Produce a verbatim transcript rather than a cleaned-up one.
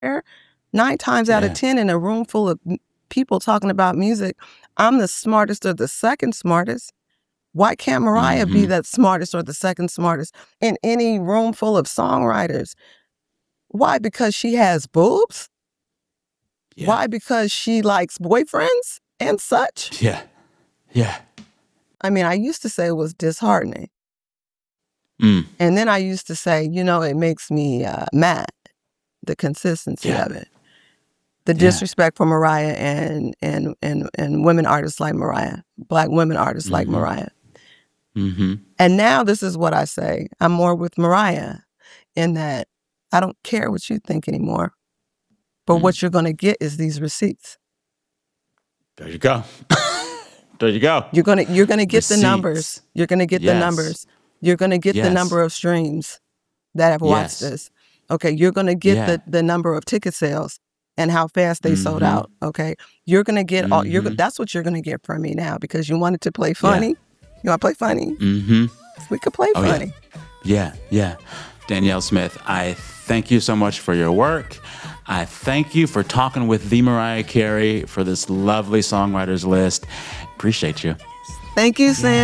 Nine times out of Yeah. ten in a room full of m- people talking about music, I'm the smartest or the second smartest. Why can't Mariah be Mhm. that smartest or the second smartest in any room full of songwriters? Why? Because she has boobs? Yeah. Why? Because she likes boyfriends and such? Yeah. Yeah. I mean, I used to say it was disheartening. Mm. And then I used to say, you know, it makes me uh, mad, the consistency Yeah. of it. The Yeah. disrespect for Mariah and and and and women artists like Mariah, Black women artists like Mhm. Mariah. Mhm. And now this is what I say. I'm more with Mariah in that I don't care what you think anymore. But Mm. what you're going to get is these receipts. There you go. There you go. You're going to you're going to get the numbers. Receipts. You're going to get the Yes. numbers. You're going to get the Yes. number of streams that have watched Yes. this. Okay, you're going to get Yeah. the the number of ticket sales and how fast they sold Mhm. out. Okay, you're going to get all. You're Mhm. that's what you're going to get from me now because you wanted to play Yeah. funny. You want to play funny? Mhm. We could play Oh, yeah. funny. Yeah, yeah. Danielle Smith, I thank you so much for your work. I thank you for talking with the Mariah Carey for this lovely songwriters list. Appreciate you. Thank you, Sam.